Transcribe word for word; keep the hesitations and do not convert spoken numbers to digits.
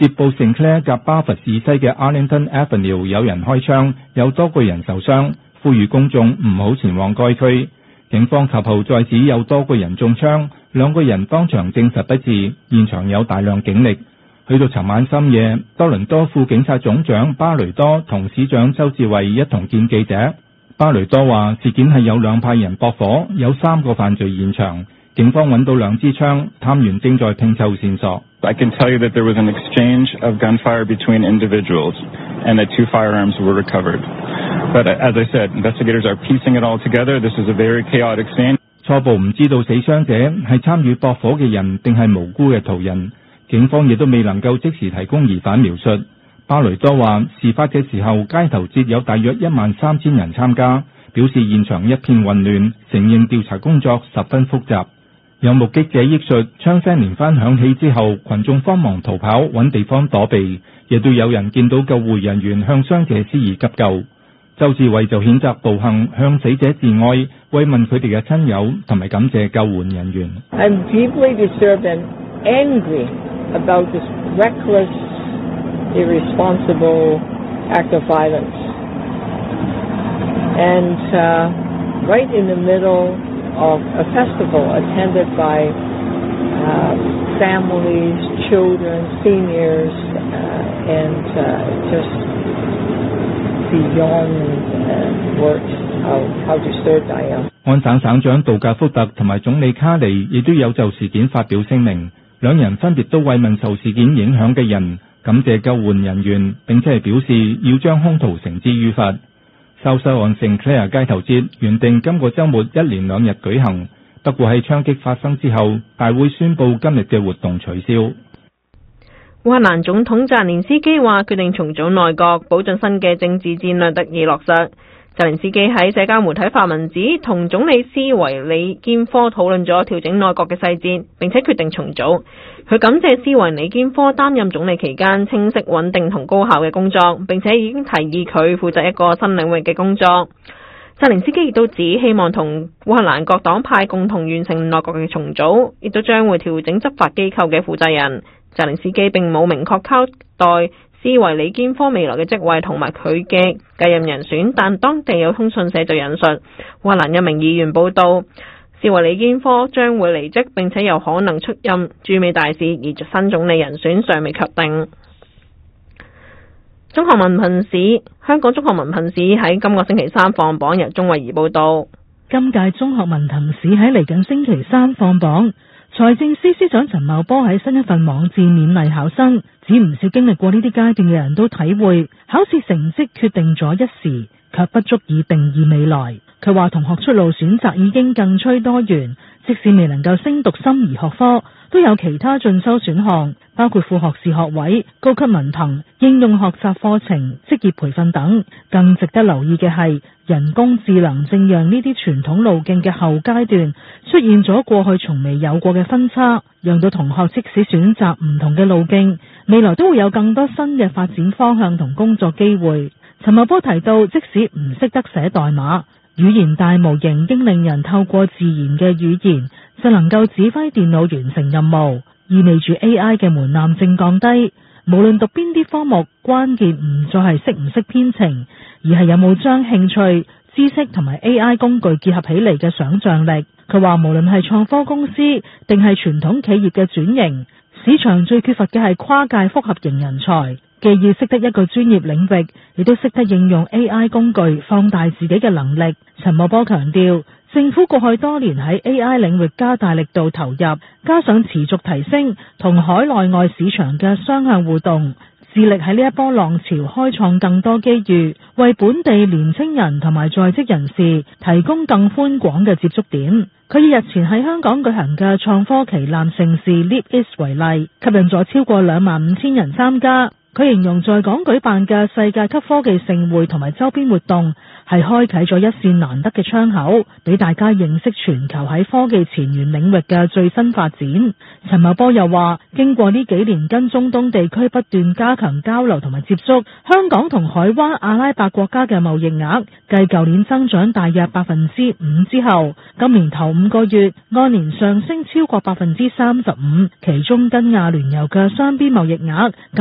接報聖克萊及巴佛市西嘅 Arlington Avenue 有人開槍，有多個人受傷，呼籲公眾唔好前往該區。警方及後再指有多個人中槍，兩個人當場證實不治，現場有大量警力。去到尋晚深夜，多倫多副警察總長巴雷多同市長周志偉一同見記者。巴雷多話事件係有兩派人駁火，有三個犯罪現場，警方揾到兩支槍，探員正在拼湊線索。 I can tell you that there was an exchange of gunfire between individuals and that two firearms were recovered. But as I said, investigators are piecing it all together. This is a very chaotic scene. 初步唔知道死傷者係參與駁火嘅人定係無辜嘅途人，警方亦都未能夠即時提供疑犯描述。巴雷多話事發嘅時候街頭節有大約一萬三千人參加，表示現場一片混亂，承認調查工作十分複雜。有目擊者憶述，槍聲連番響起之後，群眾慌忙逃跑，揾地方躲避，亦都有人見到救護人員向傷者施以急救。周志偉就譴責暴行，向死者致哀，慰問佢哋嘅親友，同埋感謝救援人員。 I'm deeply disturbed and angry about this reckless, irresponsible act of violence. And uh, right in the middle of a festival attended by uh, families, children, seniors, uh, and uh, just beyond uh, words how, how disturbed I am. 安省省長杜格福特同埋總理卡尼亦都有就事件發表聲明，兩人分別都慰問受事件影響嘅人，感謝救援人員，並且係表示要將兇徒繩之於法。收收案聖克萊爾街頭節原定今個週末一連兩日舉行，不過喺槍擊發生之後，大會宣布今日嘅活動取消。 烏克蘭總統澤連斯基話決定重組內閣，保障新嘅政治戰略得以落實。澤連斯基喺社交媒體發文指，同總理斯維里堅科討論咗調整內閣嘅細節，並且決定重組。佢感謝斯維里堅科擔任總理期間清晰、穩定同高效嘅工作，並且已經提議佢負責一個新領域嘅工作。澤連斯基亦都指希望同烏克蘭各黨派共同完成內閣嘅重組，亦都將會調整執法機構嘅負責人。澤連斯基並冇明確交代斯維里堅科未來嘅職位同埋佢嘅繼任人選，但當地有通訊社就引述烏克蘭一名議員報道，斯維里堅科將會離職，並且有可能出任駐美大使，而新總理人選尚未確定。中學文憑試，香港中學文憑試喺今個星期三放榜，由鍾慧儀報道。 今屆中學文憑試喺嚟緊星期三放榜。財政司司長陳茂波喺新一份網誌勉勵考生，指唔少經歷過呢啲階段嘅人都體會，考試成績決定咗一時，卻不足以定義未來。佢話同學出路選擇已經更趨多元，即使未能夠升讀心儀學科，都有其他進修選項，包括副學士學位、高級文憑、應用學習課程、職業培訓等。更值得留意嘅係，人工智能正讓呢啲傳統路徑嘅後階段出現咗過去從未有過嘅分叉，讓到同學即使選擇唔同嘅路徑，未來都會有更多新嘅發展方向同工作機會。陳茂波提到，即使唔識得寫代碼，語言大模型經令人透過自然嘅語言就能夠指揮電腦完成任務，意味住 A I 嘅門檻正降低。無論讀邊啲科目，關鍵唔再係識唔識編程，而係有冇將興趣、知識同埋 A I 工具結合起嚟嘅想像力。佢話無論係創科公司定係傳統企業嘅轉型，市場最缺乏嘅係跨界複合型人才，既要識得一個專業領域，亦都識得應用 A I 工具放大自己嘅能力。陳茂波強調，政府過去多年喺 A I 領域加大力度投入，加上持續提升同海內外市場嘅雙向互動，致力喺呢一波浪潮開創更多機遇，為本地年青人同埋在職人士提供更寬廣嘅接觸點。佢以日前喺香港舉行嘅創科旗艦盛事 Leap East 為例，吸引咗超過兩萬五千人參加。佢形容在港舉辦嘅世界級科技盛會同埋周邊活動係開啟咗一線難得嘅窗口，俾大家認識全球喺科技前沿領域嘅最新發展。陳茂波又話，經過呢幾年跟中東地區不斷加強交流同埋接觸，香港同海灣阿拉伯國家嘅貿易額繼舊年增長大約百分之五之後，今年頭五個月按年上升超過百分之三十五，其中跟亞聯酋嘅雙邊貿易額